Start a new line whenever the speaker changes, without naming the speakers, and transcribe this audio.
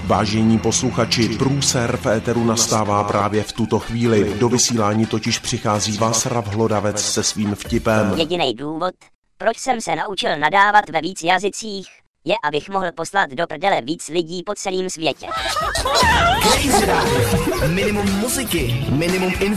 Vážení posluchači, průser v éteru nastává právě v tuto chvíli. Do vysílání totiž přichází Václav Hlodavec se svým vtipem.
Jediný důvod, proč jsem se naučil nadávat ve víc jazycích, je, abych mohl poslat do prdele víc lidí po celém světě.
Minimum muziky, minimum